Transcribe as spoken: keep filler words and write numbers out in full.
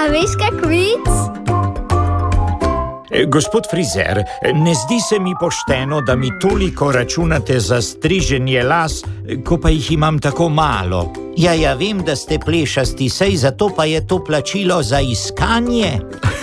A veš kak vic? Gospod frizer, ne zdi se mi pošteno, da mi toliko računate za striženje las, ko pa jih imam tako malo. Ja, ja, vem, da ste plešasti, sej zato pa je to plačilo za iskanje.